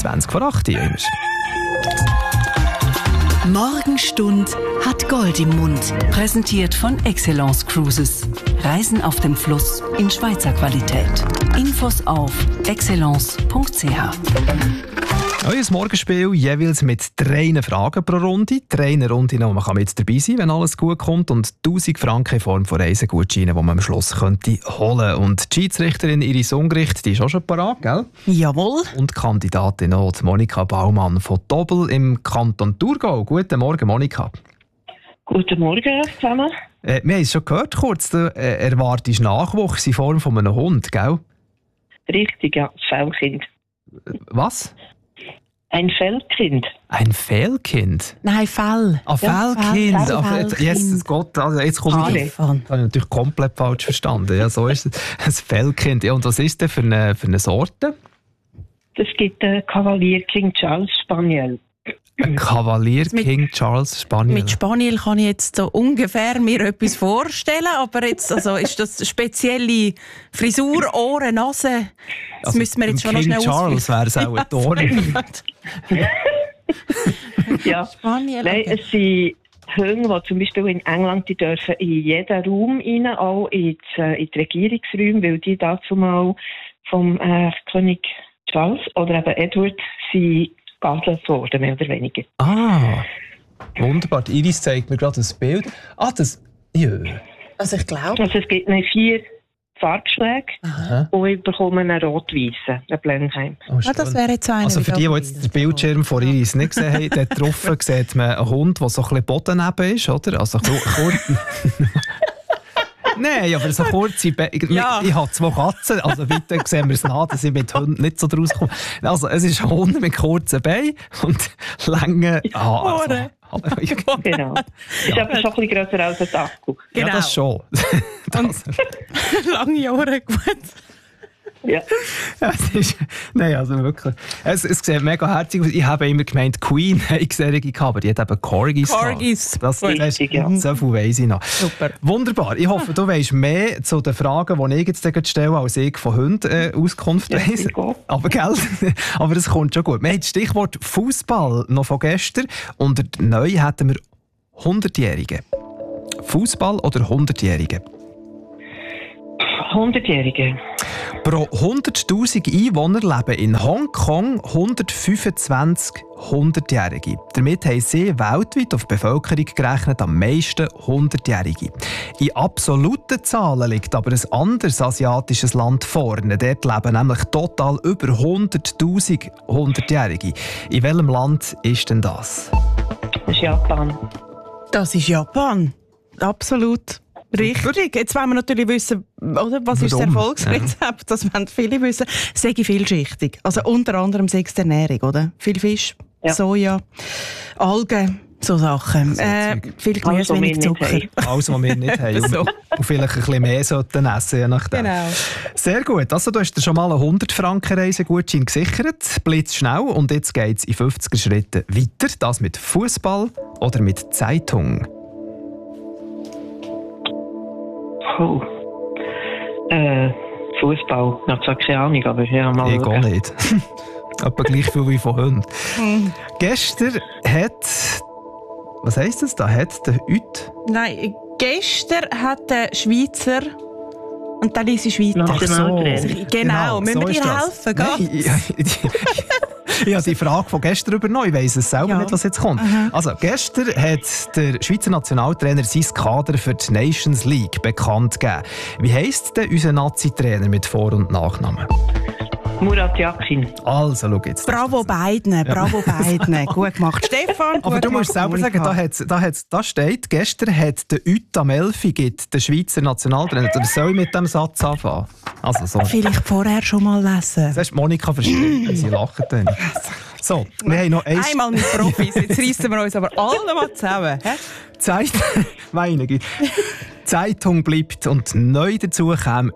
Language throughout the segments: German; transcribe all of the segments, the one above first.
20:20 Uhr. Morgenstund hat Gold im Mund. Präsentiert von Excellence Cruises. Reisen auf dem Fluss in Schweizer Qualität. Infos auf excellence.ch. Euer Morgenspiel jeweils mit 3 Fragen pro Runde. 3 Runden, wo man mit dabei sein kann, wenn alles gut kommt. Und 1000 Franken in Form von Reisegutscheinen, die man am Schluss könnte holen. Und die Schiedsrichterin Iris Ungericht, die ist auch schon parat, gell? Jawohl. Und die Kandidatin auch, die Monika Baumann von Dobel im Kanton Thurgau. Guten Morgen, Monika. Guten Morgen zusammen. Wir haben es schon gehört kurz, du erwartest Nachwuchs in Form von einem Hund, gell? Richtig, ja, das Fellkind. Was? Ein Fellkind. Ein Fehlkind? Nein, Fell. Fehlkind. Fellkind. Jesus Gott, also jetzt komme ich... Das habe ich natürlich komplett falsch verstanden. Ja, so ist es. Ein Fehlkind. Ja, und was ist denn für eine Sorte? Das gibt einen Kavalier King Charles Spaniel. Ein Kavalier King Charles Spaniel. Mit Spaniel kann ich jetzt so ungefähr mir etwas vorstellen, aber jetzt, also ist das spezielle Frisur, Ohren, Nase? Das also müssen wir jetzt schon noch schnell ausführen. King Charles wäre es auch ein Tor. Ja, Spaniel, nein, okay. es sind Hunde, die zum Beispiel in England, die dürfen in jeden Raum rein, auch in die Regierungsräume, weil die dazu mal vom König Charles oder eben Edward sind geadelt worden, mehr oder weniger. Ah, wunderbar. Die Iris zeigt mir gerade ein Bild. Ah, das... Ja. Also ich glaube... Also es gibt 4 Farbschläge Aha. und ich bekomme einen rot-weißen, einen Blenheim. Oh, das wäre jetzt einer. also für die jetzt den Bildschirm von Iris nicht gesehen haben, dort drauf sieht man einen Hund, der so ein bisschen bodenneben ist, oder? Also kurz... Nein, aber so kurze Ja. Ich habe 2 Katzen, also bitte sehen wir es nach, dass ich mit Hunden nicht so draus komme. Also es ist ein Hund mit kurzen Beinen und langen Ohren. Also, Genau. Ist aber schon ein bisschen grösser als ein Akku. Genau. Ja, das schon. Das, Lange Ohren, gut. Ja. es ist, nein, also wirklich. Es sieht mega herzig aus. Ich habe immer gemeint, Queen hätte solche gehabt, aber die hat eben Corgis gehabt. Das Richtig, ja. So viel weiss ich noch. Super. Wunderbar. Ich hoffe, du weisst mehr zu den Fragen, die ich jetzt stelle, als ich von Hunden Auskunft weiss. Aber gell? Aber das kommt schon gut. Wir haben das Stichwort Fußball noch von gestern. Und neu hätten wir 100-Jährige. Fußball oder 100-Jährige? 100-Jährige. Pro 100'000 Einwohner leben in Hongkong 125 100-Jährige. Damit haben sie weltweit auf die Bevölkerung gerechnet am meisten 100-Jährige. In absoluten Zahlen liegt aber ein anderes asiatisches Land vorne. Dort leben nämlich total über 100'000 100-Jährige. In welchem Land ist denn das? Das ist Japan. Das ist Japan. Absolut. Richtig. Jetzt wollen wir natürlich wissen, oder, was ist das Erfolgsrezept? Ja. Das wollen viele wissen. Sehr vielschichtig. Also unter anderem sechs Ernährung, oder? Viel Fisch, ja. Soja, Algen, so Sachen. Viel Gemüse, wenig Zucker. Alles, was wir nicht haben. So. Und vielleicht ein bisschen mehr sollten essen, je nachdem. Genau. Sehr gut. Also, du hast dir schon mal einen 100-Franken-Reisegutschein gesichert. Blitzschnell. Und jetzt geht es in 50er Schritten weiter. Das mit Fußball oder mit Zeitung? Oh. Fußball. Ich habe zwar keine Ahnung, aber ja, mal. Ich gar nicht. Etwa gleich viel wie von Hunden. Gestern hat... Was heisst das? Da hat der Hüt... Nein, gestern hat der Schweizer... Und dann ist Schweizer. Ach so. Genau. Müssen wir dir helfen? Ich habe die Frage von gestern übernommen. Ich weiss es selber nicht, was jetzt kommt. Also, gestern hat der Schweizer Nationaltrainer sein Kader für die Nations League bekannt gegeben. Wie heisst denn unser Nazi-Trainer mit Vor- und Nachnamen? Murat Yakin. Also, schau jetzt. Bravo beiden, bravo beiden. Gut gemacht, Stefan. Aber du musst selber sagen, da steht, gestern hat der Hüt am 11 gibt der Schweizer Nationaltrainer. Das soll mit dem Satz anfangen. Also, so. Vielleicht vorher schon mal lesen. Das hast Monika verstanden, sie lachen dann. So, wir haben noch einmal mit Profis, jetzt reissen wir uns aber alle mal zusammen. Zeitung bleibt und neu dazu kam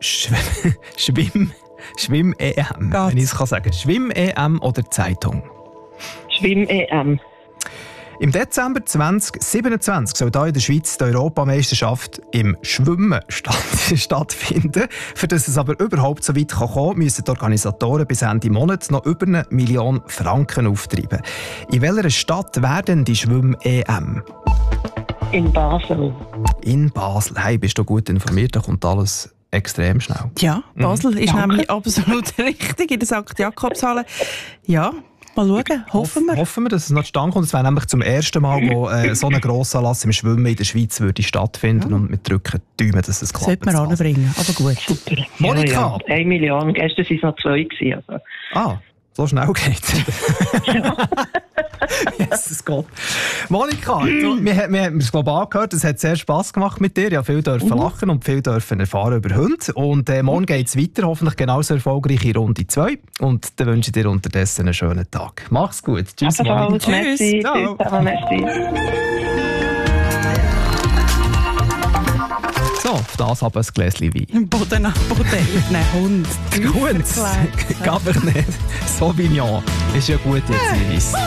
Schwimm-EM, wenn ich es sagen kann. Schwimm-EM oder Zeitung? Schwimm-EM. Im Dezember 2027 soll hier in der Schweiz die Europameisterschaft im Schwimmen stattfinden. Für das es aber überhaupt so weit kommen kann, müssen die Organisatoren bis Ende Monat noch über 1 Million Franken auftreiben. In welcher Stadt werden die Schwimm-EM? In Basel. In Basel. Hey, bist du gut informiert? Da kommt alles extrem schnell. Ja, Basel ist nämlich absolut richtig in der St. Jakobshalle. Ja, mal schauen, hoffen wir. Hoffen wir, dass es noch zustande kommt. Es wäre nämlich zum ersten Mal, wo so ein Grossanlass im Schwimmen in der Schweiz würde stattfinden. Und wir drücken die Daumen, dass es klappt. Sollte man anbringen, aber gut. Super. Monika! Ja. 1 Million, gestern waren es noch 2 gewesen. Also. Ah, so schnell geht's. Jesus Gott. Monika, wir haben es global gehört, es hat sehr Spass gemacht mit dir. Ja, viel dürfen lachen und viel dürfen erfahren über Hunde. Und morgen geht es weiter, hoffentlich genauso erfolgreich in Runde 2. Und dann wünsche ich dir unterdessen einen schönen Tag. Mach's gut. Tschüss, Monika. Tschüss. Ciao. So, auf das aber ein Gläschen Wein. Boden nach Boden, nein, Hund. Gut, Cabernet Sauvignon ist ja gut jetzt in Weiss.